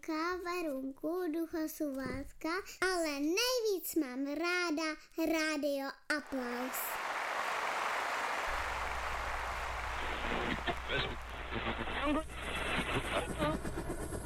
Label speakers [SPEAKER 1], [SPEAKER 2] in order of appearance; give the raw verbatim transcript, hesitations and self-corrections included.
[SPEAKER 1] Tonka, Verunku, Duchosu Válka, ale nejvíc mám ráda Rádio Aplaus.